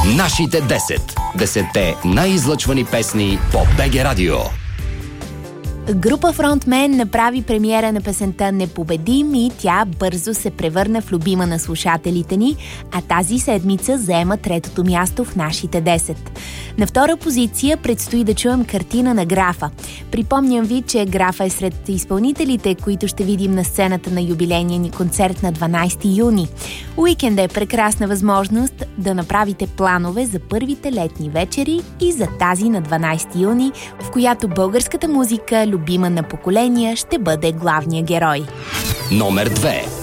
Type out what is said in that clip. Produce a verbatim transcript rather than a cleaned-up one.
Нашите десет. Десетте най-излъчвани песни по БГ Радио. Група Фронтмен направи премиера на песента "Непобедим" и тя бързо се превърна в любима на слушателите ни, а тази седмица заема третото място в нашите десет. На втора позиция предстои да чуем "Картина на Графа". Припомням ви, че Графа е сред изпълнителите, които ще видим на сцената на юбилейния ни концерт на дванайсети юни. Уикендът е прекрасна възможност да направите планове за първите летни вечери и за тази на дванайсети юни, в която българската музика, любима на поколения, ще бъде главния герой. Номер две.